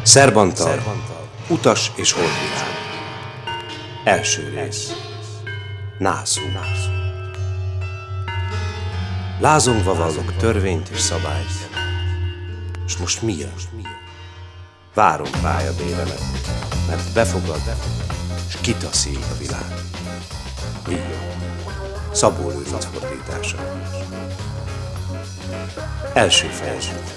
Szerbantal, utas és holdvilág. Első rész. Nászum. Lázongva vallok törvényt és szabályt. És most mi jön? Várom pályadélemet, mert befogad és kitaszít a világ. Így jó. Szabó Lőrinc fordítása. Első fejezet.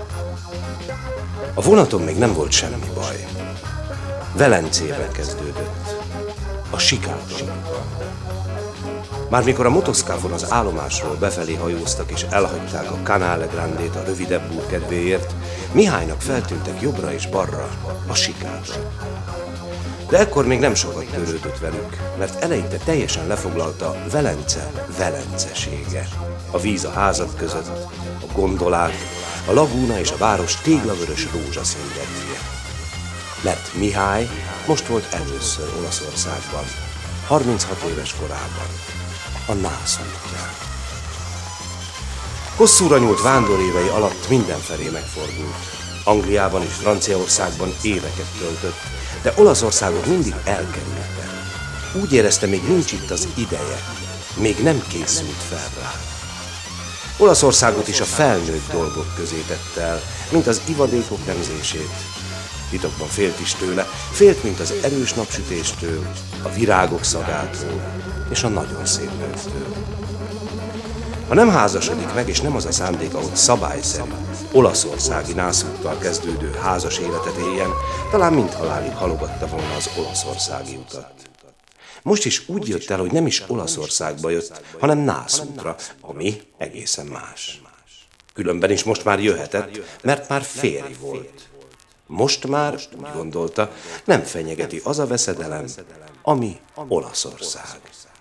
A vonaton még nem volt semmi baj. Velencében kezdődött. A sikátor. Már mikor a motoszkáfon az állomásról befelé hajóztak és elhagyták a Canale Grandét a rövidebb út kedvéért, Mihálynak feltűntek jobbra és balra a sikátor. De ekkor még nem sokat törődött velük, mert eleinte teljesen lefoglalta Velence velencesége. A víz a házak között, a gondolák, a lagúna és a város téglavörös rózsaszín gerűje. Mert Mihály most volt először Olaszországban, 36 éves korában, a Nász útján. Hosszúra nyúlt vándorévei alatt mindenfelé megfordult. Angliában és Franciaországban éveket töltött, de Olaszországot mindig elkerülte. Úgy érezte, még nincs itt az ideje, még nem készült fel rá. Olaszországot is a felnőtt dolgok közé tette el, mint az ivadékok nemzését. Titokban félt is tőle, félt, mint az erős napsütéstől, a virágok szagától és a nagyon szép nőktől. Ha nem házasodik meg, és nem az a szándéka, hogy szabályszerű, olaszországi nászúttal kezdődő házas életet éljen, talán mindhalálig halogatta volna az olaszországi utat. Most is úgy jött el, hogy nem is Olaszországba jött, hanem Nászútra, ami egészen más. Különben is most már jöhetett, mert már férj volt. Most már, úgy gondolta, nem fenyegeti az a veszedelem, ami Olaszország.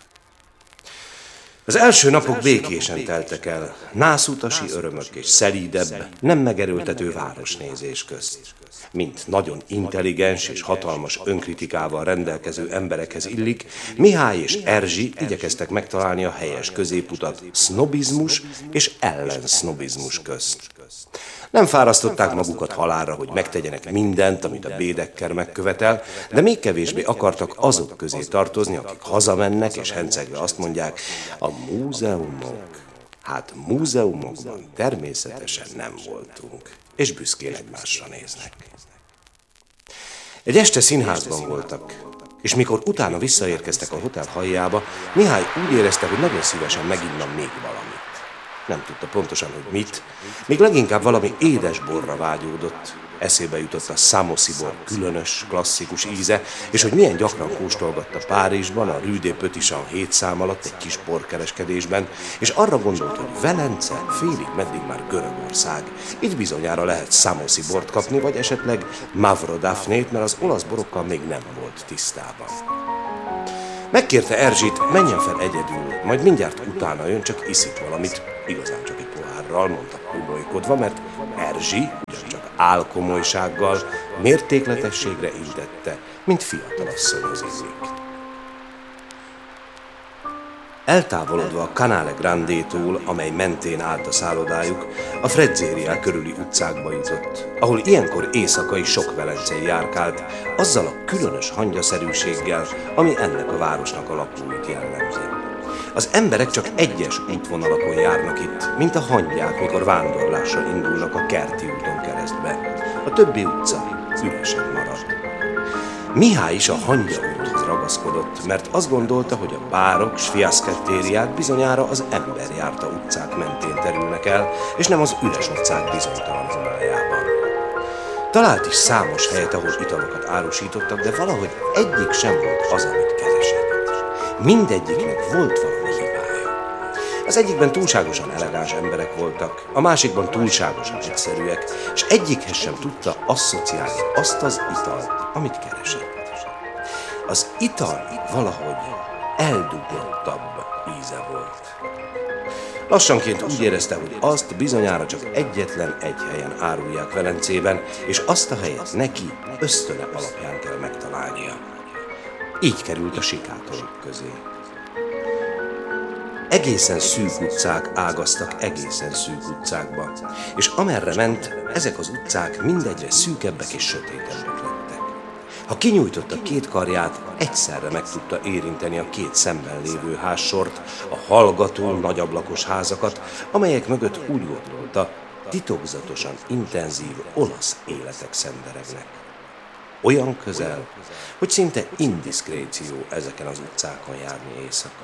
Az első napok békésen teltek el, nászutasi örömök és szelídebb, nem megerőltető városnézés közt. Mint nagyon intelligens és hatalmas önkritikával rendelkező emberekhez illik, Mihály és Erzsi igyekeztek megtalálni a helyes középutat sznobizmus és ellensznobizmus közt. Nem fárasztották magukat halálra, hogy megtegyenek mindent, amit a Bédekker megkövetel, de még kevésbé akartak azok közé tartozni, akik hazamennek és hencegve azt mondják, a múzeumok. Hát múzeumokban természetesen nem voltunk, és büszkén egymásra néznek. Egy este színházban voltak, és mikor utána visszaérkeztek a hotel hajjába, Mihály úgy érezte, hogy nagyon szívesen meginna még valamit. Nem tudta pontosan, hogy mit, még leginkább valami édes borra vágyódott. Eszébe jutott a Samoszi bor különös, klasszikus íze, és hogy milyen gyakran kóstolgatta Párizsban, a Rue des Petits Champs 7 szám alatt egy kis borkereskedésben, és arra gondolt, hogy Velence félig meddig már Görögország. Így bizonyára lehet Samoszi bort kapni, vagy esetleg Mavro Daphnét, mert az olasz borokkal még nem volt tisztában. Megkérte Erzsit, menjen fel egyedül, majd mindjárt utána jön, csak iszik valamit, igazán csak egy pohárral, mondta pumolykodva, mert Erzsi ugyancsak álkomolysággal, mértékletességre intette, mint fiatalasszonyhoz illik. Eltávolodva a Canale Grandétól, amely mentén állt a szállodájuk, a Frezzéria körüli utcákba jutott, ahol ilyenkor éjszakai sok velencei járkált, azzal a különös hangyaszerűséggel, ami ennek a városnak a lakóit jellemzi. Az emberek csak egyes útvonalakon járnak itt, mint a hangyák, mikor vándorlásra indulnak a Kerti úton keresztbe. A többi utca üresen marad. Mihály is a hangya úthoz ragaszkodott, mert azt gondolta, hogy a bárok s fiaszkettériák bizonyára az emberjárta utcák mentén terülnek el, és nem az üres utcák bizonytalan homályában. Talált is számos helyet, ahol italokat árusítottak, de valahogy egyik sem volt az, amit keresett. Mindegyiknek volt valami hibája. Az egyikben túlságosan elegáns emberek voltak, a másikban túlságosan egyszerűek, és egyikhez sem tudta asszociálni azt az italt, amit keresett. Az ital valahogy eldugottabb íze volt. Lassanként úgy érezte, hogy azt bizonyára csak egyetlen egy helyen árulják Velencében, és azt a helyet neki ösztöne alapján kell megtalálnia. Így került a sikátorok közé. Egészen szűk utcák ágaztak egészen szűk utcákba, és amerre ment, ezek az utcák mindegyre szűkebbek és sötétebbek lettek. Ha kinyújtotta két karját, egyszerre meg tudta érinteni a két szemben lévő házsort, a hallgató, nagyablakos házakat, amelyek mögött úgy gondolta, titokzatosan intenzív olasz életek szenderegnek. Olyan közel, hogy szinte indiszkréció ezeken az utcákon járni éjszaka.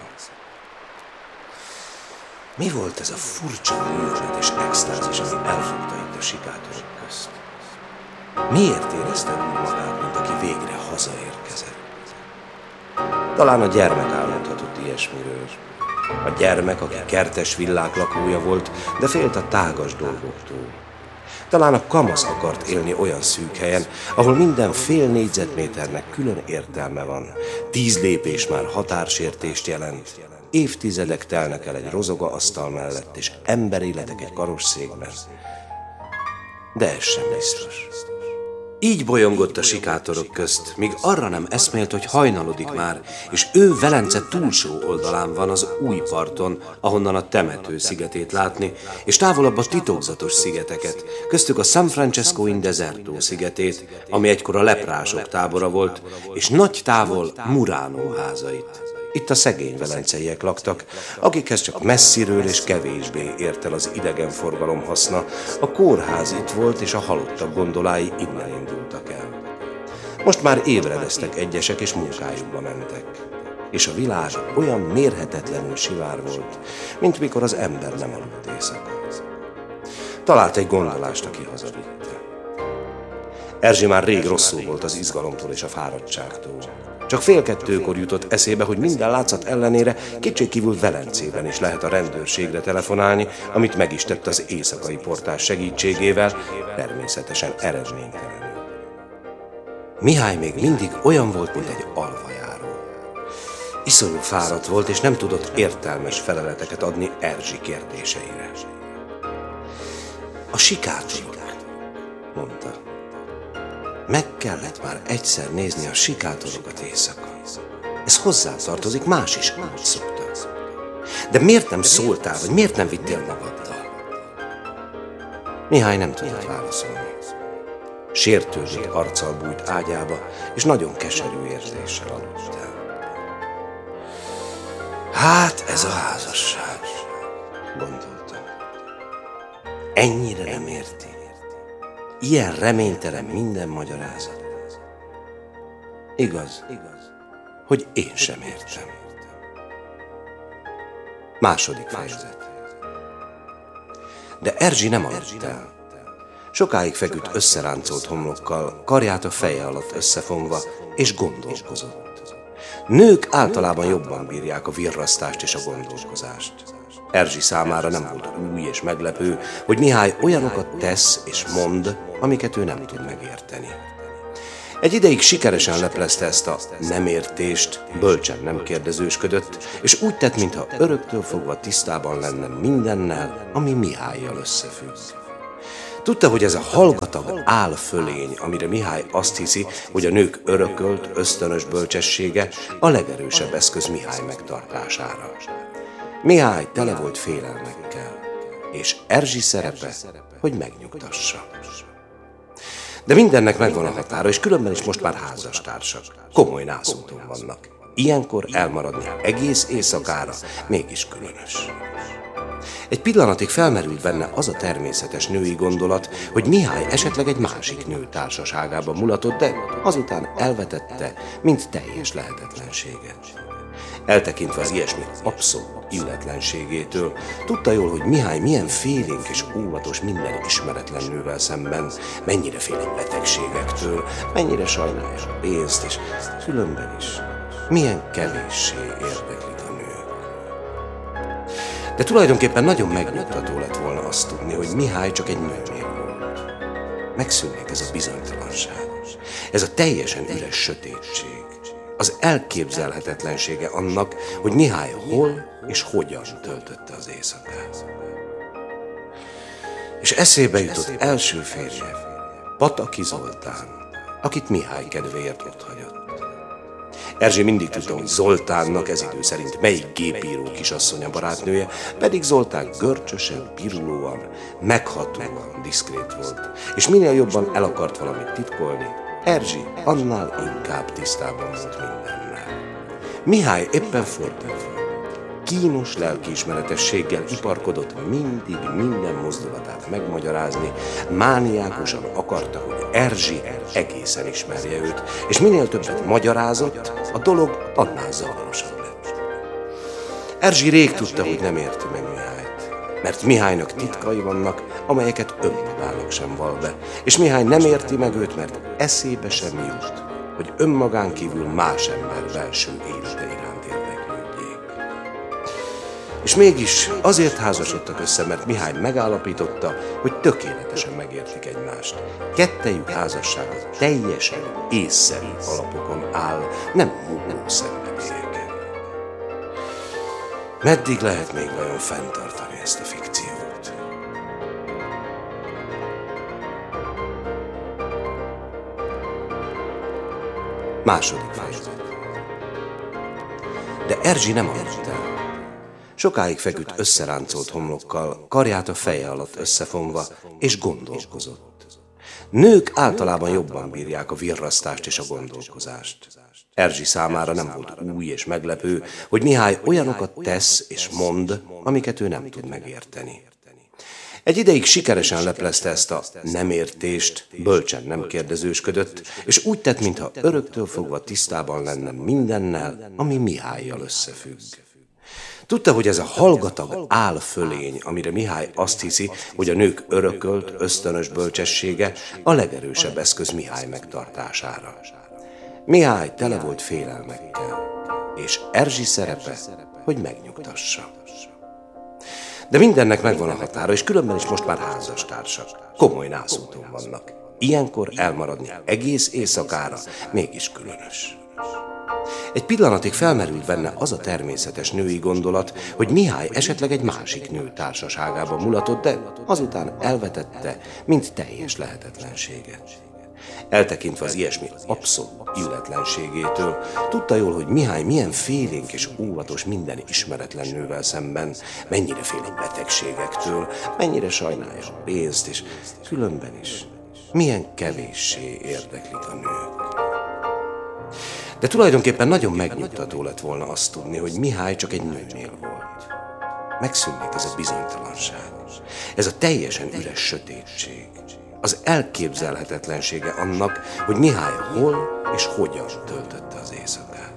Mi volt ez a furcsa művelet és extázis, ami elfogta itt a sikátorok közt? Miért érezte úgy magát, mint aki végre hazaérkezett? Talán a gyermek álmodhatott ilyesmiről. A gyermek, aki kertes villák lakója volt, de félt a tágas dolgoktól. Talán a kamasz akart élni olyan szűk helyen, ahol minden fél négyzetméternek külön értelme van. 10 lépés már határsértést jelent. Évtizedek telnek el egy rozoga asztal mellett, és emberéletek egy karosszékben. De ez sem biztos. Így bolyongott a sikátorok közt, míg arra nem eszmélt, hogy hajnalodik már, és ő Velence túlsó oldalán van az új parton, ahonnan a temető szigetét látni, és távolabb a titokzatos szigeteket, köztük a San Francesco in Deserto szigetét, ami egykor a leprások tábora volt, és nagy távol Murano házait. Itt a szegény velenceiek laktak, akikhez csak messziről és kevésbé ért el az idegenforgalom haszna, a kórház itt volt, és a halottak gondolái innen indultak el. Most már ébredeztek egyesek, és munkájukba mentek. És a világ olyan mérhetetlenül sivár volt, mint mikor az ember nem aludt éjszaka. Talált egy gondolást, aki hazavitte. Erzsi már rég rosszul volt az izgalomtól és a fáradtságtól. Csak 1:30 jutott eszébe, hogy minden látszat ellenére kétségkívül Velencében is lehet a rendőrségre telefonálni, amit meg is tett az éjszakai portás segítségével, természetesen eredménytelenül. Mihály még mindig olyan volt, mint egy alvajáró. Iszonyú fáradt volt, és nem tudott értelmes feleleteket adni Erzsi kérdéseire. A sikátorok, mondta. Meg kellett már egyszer nézni a sikátorokat éjszaka. Ez hozzá tartozik, más is úgy szokta. De miért nem szóltál, vagy miért nem vittél magaddal? Mihály nem tudott válaszolni. Sértődött arccal bújt ágyába, és nagyon keserű érzéssel aludt el. Hát ez a házasság, gondolta. Ennyire nem érti. Ilyen reménytelen minden magyarázat. Igaz, hogy én sem értem. Második fejezet. De Erzsi nem aludt el. Sokáig feküdt összeráncolt homlokkal, karját a feje alatt összefonva, és gondolkozott. Nők általában jobban bírják a virrasztást és a gondolkozást. Erzsi számára nem volt új és meglepő, hogy Mihály olyanokat tesz és mond, amiket ő nem tud megérteni. Egy ideig sikeresen leplezte ezt a nem értést, bölcsen nem kérdezősködött, és úgy tett, mintha öröktől fogva tisztában lenne mindennel, ami Mihállyal összefügg. Tudta, hogy ez a hallgatag álfölény, amire Mihály azt hiszi, hogy a nők örökölt, ösztönös bölcsessége a legerősebb eszköz Mihály megtartására. Mihály tele volt félelmekkel, és Erzsi szerepe, hogy megnyugtassa. De mindennek megvan a határa, és különben is most már házastársak. Komoly nászúton vannak. Ilyenkor elmaradni egész éjszakára mégis különös. Egy pillanatig felmerült benne az a természetes női gondolat, hogy Mihály esetleg egy másik nő társaságában mulatott, de azután elvetette, mint teljes lehetetlenséget. Eltekintve az ilyesmi abszolút illetlenségétől, tudta jól, hogy Mihály milyen félénk és óvatos minden ismeretlen nővel szemben, mennyire fél egy betegségektől, mennyire sajnálja a pénzt, és különben is milyen kevéssé érdeklik a nők. De tulajdonképpen nagyon megnyugtató lett volna azt tudni, hogy Mihály csak egy nőmér volt. Megszűnik ez a bizonytalanság, ez a teljesen üres sötétség. Az elképzelhetetlensége annak, hogy Mihály hol és hogyan töltötte az éjszakát. És eszébe jutott első férje, Pataki Zoltán, akit Mihály kedvéért otthagyott. Erzsi mindig tudta, hogy Zoltánnak ez idő szerint melyik gépíró kisasszony a barátnője, pedig Zoltán görcsösen, pirulóan, meghatóan diszkrét volt, és minél jobban el akart valamit titkolni, Erzsi annál inkább tisztában volt mindennel. Mihály éppen fordítva, kínos lelkiismeretességgel iparkodott mindig minden mozdulatát megmagyarázni, mániákusan akarta, hogy Erzsi egészen ismerje őt, és minél többet magyarázott, a dolog annál zavarosabb lett. Erzsi rég tudta, hogy nem érti meg Mihályt, mert Mihálynak titkai vannak, amelyeket önmagának sem val be, és Mihály nem érti meg őt, mert eszébe sem jut, hogy önmagán kívül más ember belső élete iránt érdeklődjék. És mégis azért házasodtak össze, mert Mihály megállapította, hogy tökéletesen megértik egymást. Kettejük házassága teljesen észszerű alapokon áll, nem múló szenvedélyeken. Meddig lehet még vajon fenntartani ezt a fikciót? Második fejezet. De Erzsi nem aludt el. Sokáig feküdt összeráncolt homlokkal, karját a feje alatt összefonva, és gondolkozott. Nők általában jobban bírják a virrasztást és a gondolkozást. Erzsi számára nem volt új és meglepő, hogy Mihály olyanokat tesz és mond, amiket ő nem tud megérteni. Egy ideig sikeresen leplezte ezt a nem értést, bölcsen nem kérdezősködött, és úgy tett, mintha öröktől fogva tisztában lenne mindennel, ami Mihállyal összefügg. Tudta, hogy ez a hallgatag álfölény, amire Mihály azt hiszi, hogy a nők örökölt, ösztönös bölcsessége a legerősebb eszköz Mihály megtartására. Mihály tele volt félelmekkel, és Erzsi szerepe, hogy megnyugtassa. De mindennek megvan a határa, és különben is most már házastársak. Komoly nászúton vannak. Ilyenkor elmaradni egész éjszakára mégis különös. Egy pillanatig felmerült benne az a természetes női gondolat, hogy Mihály esetleg egy másik nő társaságában mulatott, de azután elvetette, mint teljes lehetetlenséget. Eltekintve az ilyesmi abszolút illetlenségétől, tudta jól, hogy Mihály milyen félénk és óvatos minden ismeretlen nővel szemben, mennyire fél a betegségektől, mennyire sajnálja a pénzt, és különben is milyen kevéssé érdeklik a nők. De tulajdonképpen nagyon megnyugtató lett volna azt tudni, hogy Mihály csak egy nőnél volt. Megszűnnék ez a bizonytalanság, ez a teljesen üres sötétség, az elképzelhetetlensége annak, hogy Mihály hol és hogyan töltötte az éjszakát.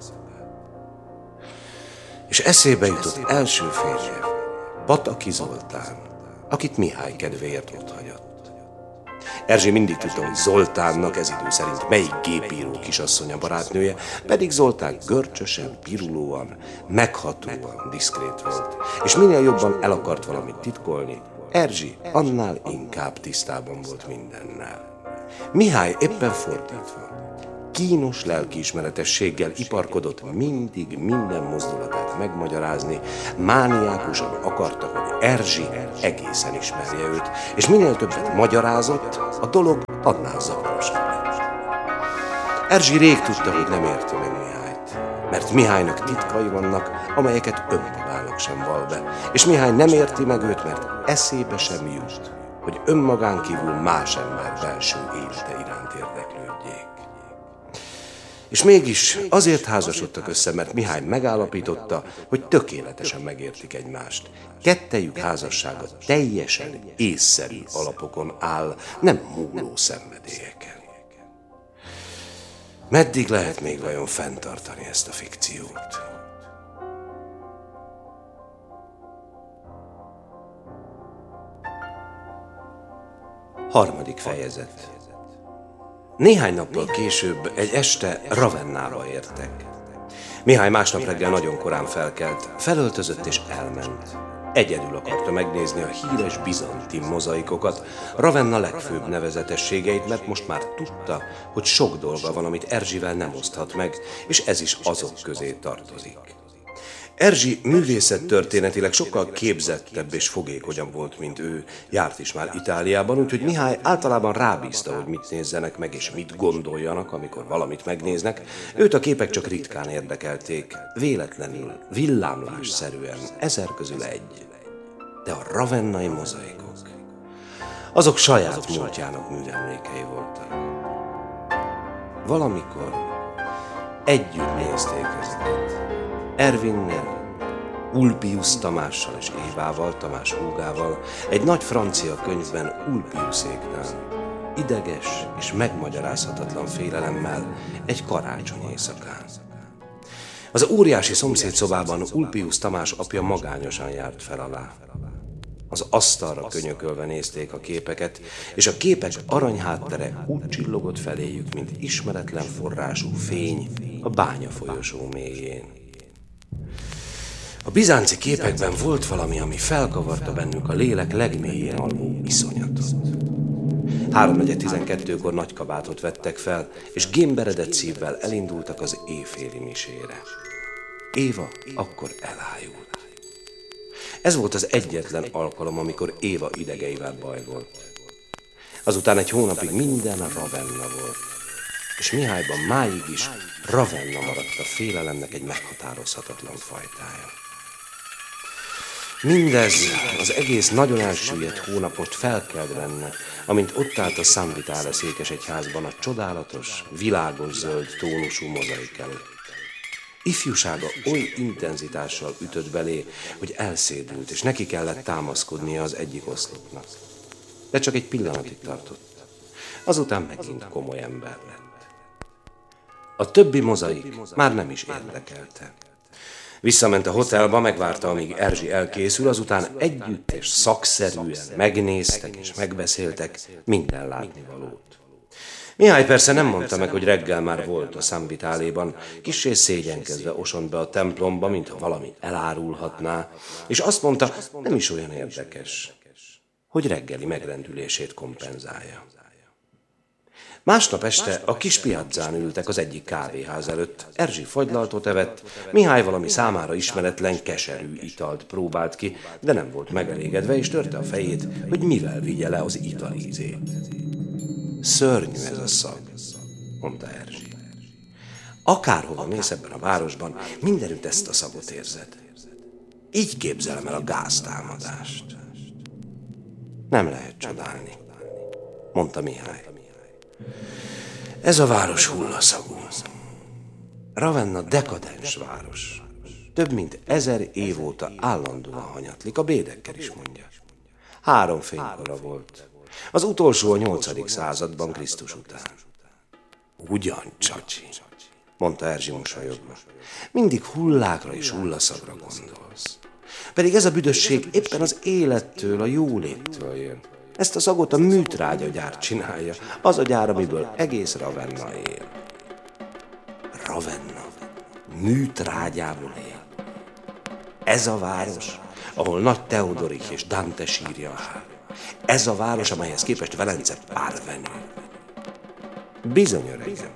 És eszébe jutott első férje, Pataki Zoltán, akit Mihály kedvéért otthagyott. Erzsi mindig tudta, hogy Zoltánnak ez idő szerint melyik gépíró kisasszony a barátnője, pedig Zoltán görcsösen, pirulóan, meghatóan diszkrét volt, és minél jobban el akart valamit titkolni, Erzsi annál inkább tisztában volt mindennel. Mihály éppen fordítva, kínos lelkiismeretességgel iparkodott mindig minden mozdulatát megmagyarázni, mániákusan akarta, hogy Erzsi egészen ismerje őt, és minél többet magyarázott, a dolog annál zavarosabb lett. Erzsi rég tudta, hogy nem érti meg Mihályt, mert Mihálynak titkai vannak, amelyeket önmagának sem val be, és Mihály nem érti meg őt, mert eszébe sem jut, hogy önmagán kívül más ember belső élete iránt érdeklődjék. És mégis azért házasodtak össze, mert Mihály megállapította, hogy tökéletesen megértik egymást. Kettejük házassága teljesen észszerű alapokon áll, nem múló szenvedélyeken. Meddig lehet még vajon fenntartani ezt a fikciót? Harmadik fejezet. Néhány nappal később egy este Ravennába értek. Mihály másnap reggel nagyon korán felkelt, felöltözött és elment. Egyedül akarta megnézni a híres bizantin mozaikokat, Ravenna legfőbb nevezetességeit, mert most már tudta, hogy sok dolga van, amit Erzsivel nem oszthat meg, és ez is azok közé tartozik. Erzsi művészettörténetileg sokkal képzettebb és fogékonyabb volt, mint ő. Járt is már Itáliában, úgyhogy Mihály általában rábízta, hogy mit nézzenek meg és mit gondoljanak, amikor valamit megnéznek. Őt a képek csak ritkán érdekelték, véletlenül, villámlásszerűen, 1000 közül egy. De a ravennai mozaikok, azok saját múltjának műemlékei voltak. Valamikor együtt nézték ezeket. Ervinnél, Ulpius Tamással és Évával, Tamás húgával, egy nagy francia könyvben Ulpiuséknál, ideges és megmagyarázhatatlan félelemmel egy karácsony éjszakán. Az óriási szomszédszobában Ulpius Tamás apja magányosan járt fel alá. Az asztalra könyökölve nézték a képeket, és a képek aranyháttere úgy csillogott feléjük, mint ismeretlen forrású fény a bánya folyosó mélyén. A bizánci képekben volt valami, ami felkavarta bennük a lélek legmélyén alvó iszonyatot. 3:12-kor nagy kabátot vettek fel, és gémberedett szívvel elindultak az éjféli misére. Éva akkor elájult. Ez volt az egyetlen alkalom, amikor Éva idegeivel baj volt. Azután egy hónapig minden Ravenna volt, és Mihályban máig is Ravenna maradt a félelemnek egy meghatározhatatlan fajtája. Mindez, az egész nagyon elsüllyedt hónapot felkelt benne, amint ott állt a San Vitale székesegyházban a csodálatos, világos zöld tónusú mozaik előtt. Ifjúsága oly intenzitással ütött belé, hogy elszédült, és neki kellett támaszkodnia az egyik oszlopnak. De csak egy pillanatig tartott. Azután megint komoly ember lett. A többi mozaik már nem is érdekelte. Visszament a hotelba, megvárta, amíg Erzsi elkészül, azután együtt és szakszerűen megnéztek és megbeszéltek minden látnivalót. Mihály persze nem mondta meg, hogy reggel már volt a San Vitaléban, kissé szégyenkezve osont be a templomba, mintha valami elárulhatná, és azt mondta, nem is olyan érdekes, hogy reggeli megrendülését kompenzálja. Másnap este a kis piazzán ültek az egyik kávéház előtt. Erzsi fagylaltot evett, Mihály valami számára ismeretlen keserű italt próbált ki, de nem volt megelégedve, és törte a fejét, hogy mivel vigye le az italízét. Szörnyű ez a szag, mondta Erzsi. Akárhova mész ebben a városban, mindenütt ezt a szagot érzed. Így képzelem el a gáztámadást. Nem lehet csodálni, mondta Mihály. Ez a város hullaszagú. Ravenna dekadens város. Több mint 1000 év óta állandóan hanyatlik, a Bédekker is mondja. 3 fénykora volt. Az utolsó a 8. században Krisztus után. Ugyan, csacsi, mondta Erzsi mosolyogva. Mindig hullákra és hullaszagra gondolsz. Pedig ez a büdösség éppen az élettől, a jóléttől jön. Ezt a szagot a műtrágyagyár csinálja, az a gyár, amiből egész Ravenna él. Ravenna műtrágyából él. Ez a város, ahol nagy Teodorich és Dante sírja áll. Ez a város, amelyhez képest Velence párvenő. Bizony, öregem.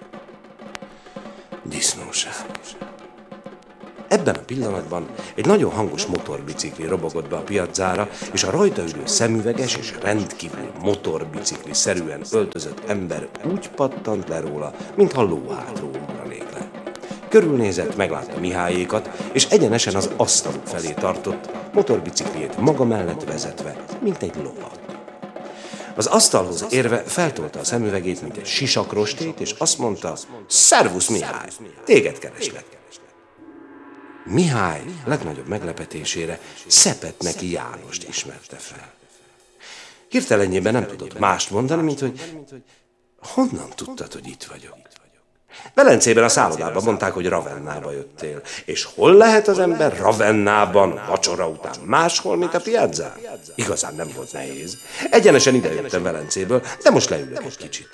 Disznóság. Ebben a pillanatban egy nagyon hangos motorbicikli robogott be a piazzára, és a rajta ülő szemüveges és rendkívül motorbicikli-szerűen öltözött ember úgy pattant le róla, mintha lóhátról ugranék le. Körülnézett, meglátta Mihályékat, és egyenesen az asztaluk felé tartott, motorbicikliét maga mellett vezetve, mint egy lovat. Az asztalhoz érve feltolta a szemüvegét, mint egy sisakrostét, és azt mondta, szervusz Mihály, téged kereslek. Mihály legnagyobb meglepetésére Szepetneki Jánost ismerte fel. Hirtelenjében nem tudott mást mondani, mint hogy honnan tudtad, hogy itt vagyok? Velencében a szállodában mondták, hogy Ravennába jöttél. És hol lehet az ember Ravennában vacsora után máshol, mint a piazzán? Igazán nem volt nehéz. Egyenesen ide jöttem Velencéből, de most leülök egy kicsit.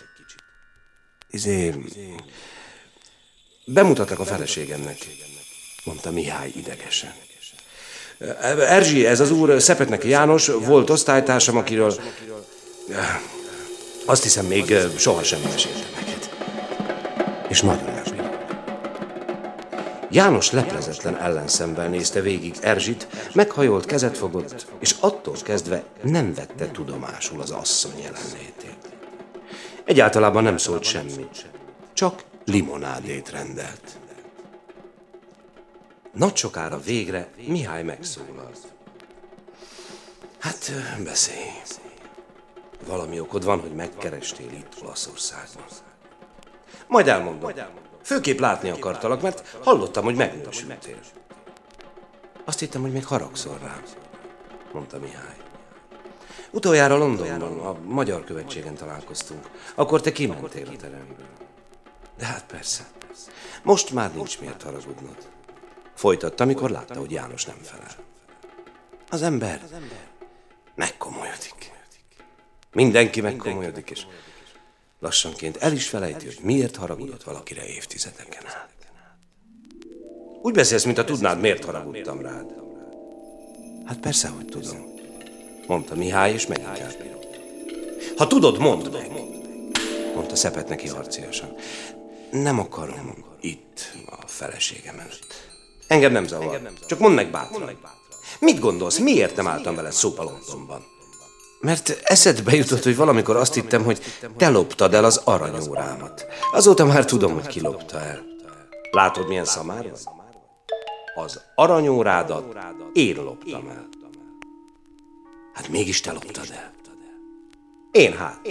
Bemutatlak a feleségemnek, mondta Mihály idegesen. Erzsi, ez az úr Szepetneki János, volt osztálytársam, akiről azt hiszem még sohasem meséltem neked. És nagyon elbírom. János leplezetlen ellenszemvel nézte végig Erzsit, meghajolt kezet fogott, és attól kezdve nem vette tudomásul az asszony jelenlétét. Egyáltalában nem szólt semmit, csak limonádét rendelt. Nagy sokára végre Mihály megszólalt. Hát, beszélj. Valami okod van, hogy megkerestél itt Olaszországban. Majd elmondom. Főképp látni akartalak, mert hallottam, hogy megnősültél. Azt hittem, hogy még haragszol rám, mondta Mihály. Utoljára Londonban, a magyar követségen találkoztunk. Akkor te kimentél a teremből. De hát persze. Most már nincs miért haragudnod. Folytatta, amikor látta, hogy János nem felel. Az ember megkomolyodik. Mindenki megkomolyodik, és lassanként el is felejti, hogy miért haragudott valakire évtizedeken át. Úgy beszélsz, mintha tudnád, miért haragudtam rád. Hát persze, hogy tudom, mondta Mihály, és megint elpirult. Ha tudod, mondd meg, mondta Szepet neki harciasan. Nem akarom itt a feleségem előtt. Engem nem zavar, csak mondd meg bátran. Mit gondolsz, miért nem álltam veled szóba Londonban? Mert eszedbe jutott, hogy valamikor azt hittem, hogy te loptad el az aranyórámat. Azóta már tudom, hogy ki lopta el. Látod, milyen szamár vagy? Az aranyórádat én loptam el. Hát mégis te loptad el. Én hát.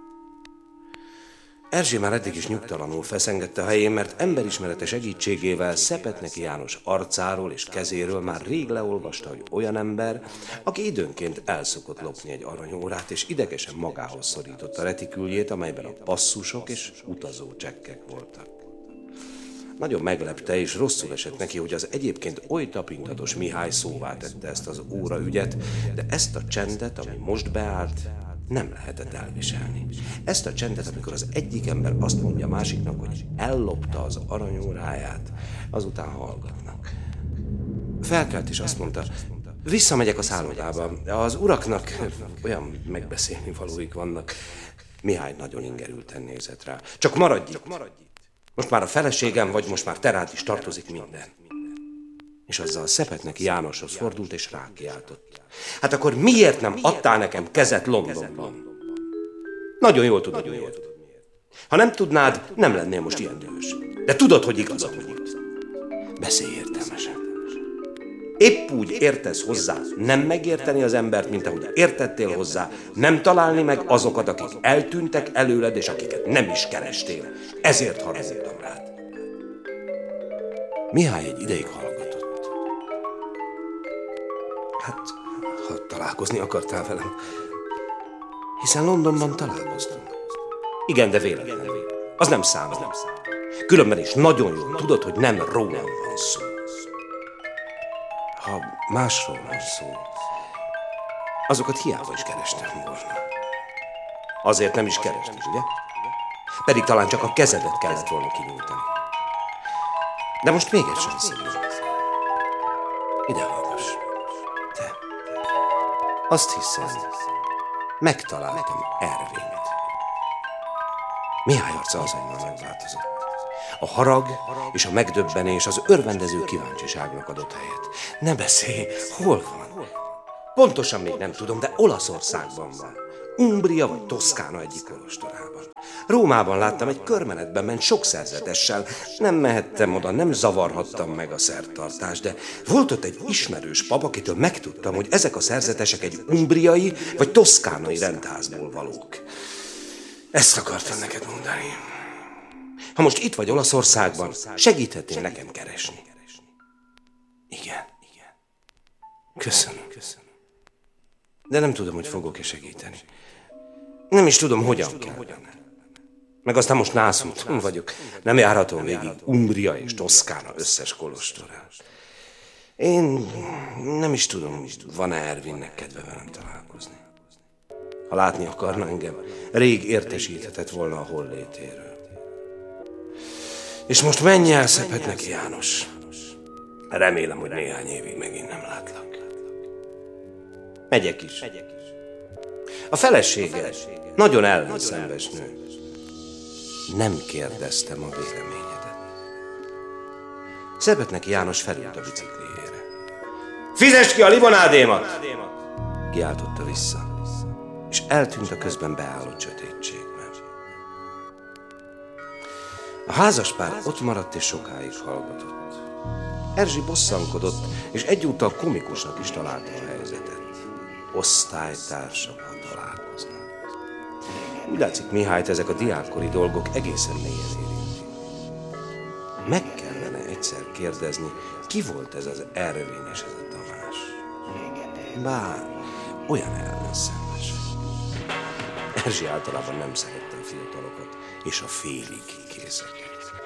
Erzsi már eddig is nyugtalanul feszengette a helyén, mert emberismerete segítségével Szepet neki János arcáról és kezéről már rég leolvasta, hogy olyan ember, aki időnként elszokott lopni egy aranyórát, és idegesen magához szorította retiküljét, amelyben a passzusok és utazó csekkek voltak. Nagyon meglepte és rosszul esett neki, hogy az egyébként oly tapintatos Mihály szóvá tette ezt az óraügyet, de ezt a csendet, ami most beállt, nem lehetett elviselni. Ezt a csendet, amikor az egyik ember azt mondja másiknak, hogy ellopta az aranyóráját, azután hallgatnak. Felkelt és azt mondta, visszamegyek a szállodába. Az uraknak olyan megbeszélni valóik vannak. Mihály nagyon ingerülten nézett rá. Csak maradj itt. Most már a feleségem vagy, most már te rád is tartozik minden. És azzal Szepet neki Jánoshoz fordult és rákiáltott. Hát akkor miért nem adtál nekem kezet Londonban? Nagyon jól tudod miért. Ha nem tudnád, nem lennél most ilyen dühös. De tudod, hogy igazam volt. Beszélj értelmesen. Épp úgy értesz hozzá nem megérteni az embert, mint ahogy értettél hozzá, nem találni meg azokat, akik eltűntek előled, és akiket nem is kerestél. Ezért haragudtam rád. Mihály egy ideig hallgatott. Hát, ha találkozni akartál velem, hiszen Londonban találkoztunk. Igen, de véletlenül. Az nem számít. Különben is nagyon jól tudod, hogy nem rólam van szó. Ha másról van szó, azokat hiába is kerestem volna. Azért nem is kerestem, ugye? Pedig talán csak a kezedet kellett volna kinyújtani. De most még egy sanszom. Ide hallgass. Te. Azt hiszem, megtaláltam Ervint. Mihály arca azonnal megváltozott. A harag és a megdöbbenés az örvendező kíváncsiságnak adott helyet. Ne beszélj, hol van? Pontosan még nem tudom, de Olaszországban van. Umbria vagy Toszkána egyik kolostorában. Rómában láttam, egy körmenetben ment sok szerzetessel. Nem mehettem oda, nem zavarhattam meg a szertartást, de volt ott egy ismerős pap, akitől megtudtam, hogy ezek a szerzetesek egy umbriai vagy toszkánai rendházból valók. Ezt akartam neked mondani. Ha most itt vagy Olaszországban, segíthetnél nekem keresni. Igen. Köszönöm. De nem tudom, hogy fogok-e segíteni. Nem is tudom, hogyan kellene. Meg aztán most nászúton vagyok. Nem járhatom végig Umbria és Toszkána összes kolostorán. Én nem is tudom, van-e Ervinnek kedve velem találkozni. Ha látni akarna engem, rég értesíthetett volna a hollétéről. És most menj el Szepet neki, János. Remélem, hogy néhány évig megint nem látlak. Megyek is. A felesége nagyon ellenszenves nő. Nem kérdeztem a véleményedet. Szepetneki János felült a bicikliére. Fizess ki a limonádémat! Kiáltotta vissza, és eltűnt a közben beállott sötétségben. A házaspár ott maradt és sokáig hallgatott. Erzsi bosszankodott, és egyúttal komikusnak is találta a helyzetet. Osztálytársakkal találkoznak. Úgy látszik, Mihályt ezek a diákkori dolgok egészen mélyen érintik. Meg kellene egyszer kérdezni, ki volt ez az erővényes, ez a Tamás. Bár olyan ellenszenves. Erzsi általában nem szerette a fiatalokat és a félig készeket.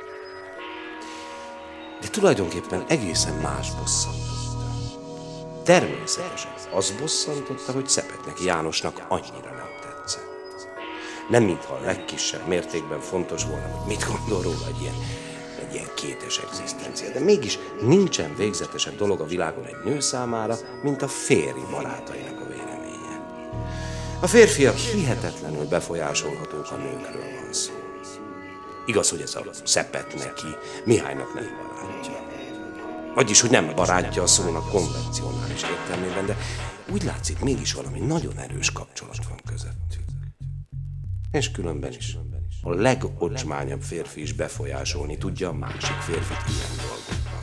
De tulajdonképpen egészen más bosszantotta. Természetesen az bosszantotta, hogy Szepetneki Jánosnak annyira nem tetszett. Nem mintha a legkisebb mértékben fontos volna, hogy mit gondol róla egy ilyen kétes egzisztencia. De mégis nincsen végzetesebb dolog a világon egy nő számára, mint a férj barátainak a véleménye. A férfiak hihetetlenül befolyásolhatók, a nőkről van szó. Igaz, hogy ez a Szepetneki Mihálynak nem barátja. Vagyis, hogy nem barátja a szónak konvencionális értelmében, de úgy látszik, mégis valami nagyon erős kapcsolat van közöttük. És különben is a legocsmányabb férfi is befolyásolni tudja a másik férfit ilyen dolgokban.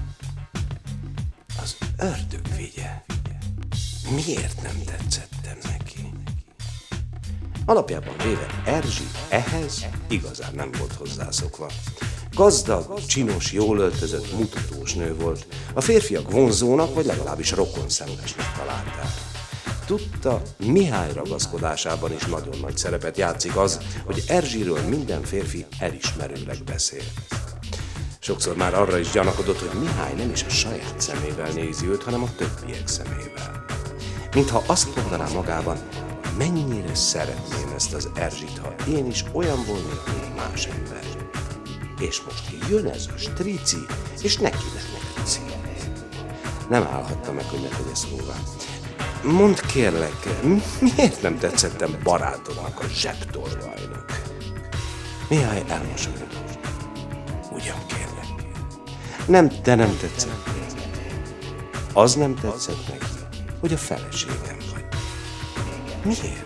Az ördög vigye. Miért nem tetszettem neki? Alapjában véve Erzsi ehhez igazán nem volt hozzászokva. Gazdag, csinos, jól öltözött, mutatós nő volt. A férfiak vonzónak, vagy legalábbis rokonszenvesnek találták. Tudta, Mihály ragaszkodásában is nagyon nagy szerepet játszik az, hogy Erzsiről minden férfi elismerőleg beszél. Sokszor már arra is gyanakodott, hogy Mihály nem is a saját szemével nézi őt, hanem a többiek szemével. Mintha azt mondaná magában, mennyire szeretném ezt az Erzsit, ha én is olyan volnék, mint más ember. És most jön ez a strici, és neki nem tetszik. Nem állhatta meg, hogy ne tegye szóvá. Mondd kérlek, miért nem tetszettem barátomnak, a zsebtolvajnak? Mihály elmosolyodott. Ugyan kérlek. Nem, te nem tetszett. Az nem tetszett neki, hogy a feleségem vagy. Miért?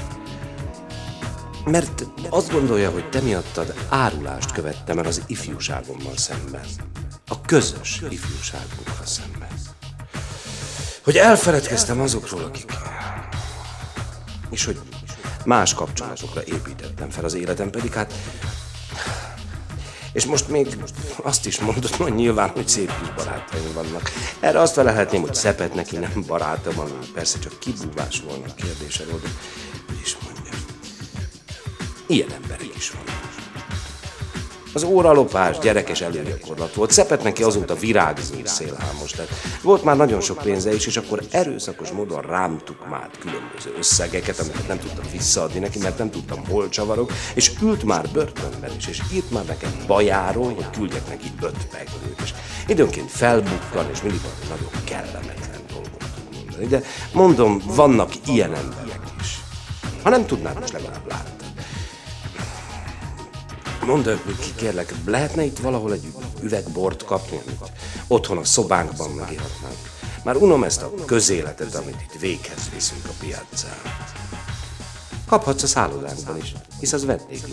Mert azt gondolja, hogy te miattad árulást követtem el az ifjúságommal szemben. A közös ifjúságunkkal szemben. Hogy elfeledkeztem azokról, akik... És hogy más kapcsolatokra építettem fel az életem, pedig hát... És most még azt is mondod, hogy nyilván, hogy szép kis barátaim vannak. Erre azt felelhetném, hogy Szepetneki nem barátom, ami persze csak kibúvás volna a kérdése volt, de hogy is mondjam. Ilyen emberek is vannak. Az óralopás gyerekes előgyakorlat volt. Szepetneki azóta virágzó szélhámos lett. Volt már nagyon sok pénze is, és akkor erőszakos módon rámtuk már különböző összegeket, amiket nem tudtam visszaadni neki, mert nem tudtam, hol csavarok, és ült már börtönben is, és írt már nekem bajáról, hogy küldjek neki 5 peglőt, és időnként felbukkan, és mindig nagyon kellemetlen dolgot tud mondani. De mondom, vannak ilyen emberek is. Ha nem tudnád, most legalább láttad. Mondd, kérlek, lehetne itt valahol egy üveg bort kapni, amit otthon a szobánkban megihatnánk? Már unom ezt a közéletet, amit itt véghez viszünk a piacán. Kaphatsz a szállodánkban is, hisz az vendéglő.